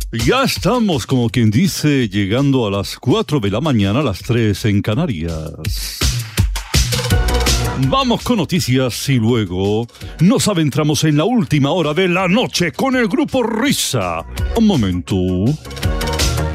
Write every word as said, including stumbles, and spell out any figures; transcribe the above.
Ya estamos, como quien dice, llegando a las cuatro de la mañana, a las tres en Canarias. Vamos con noticias y luego nos adentramos en la última hora de la noche con el grupo Risa. Un momento.